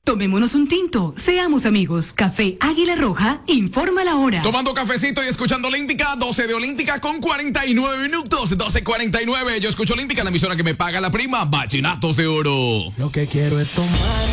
Tomémonos un tinto, seamos amigos. Café Águila Roja, informa la hora. Tomando cafecito y escuchando Olímpica, 12 de Olímpica con 49 minutos, 12:49. Yo escucho Olímpica, la emisora que me paga la prima, Vallenatos de Oro. Lo que quiero es tomar